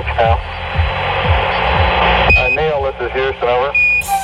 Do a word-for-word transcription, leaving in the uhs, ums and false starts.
H now. Uh, Neil, this is Houston, over.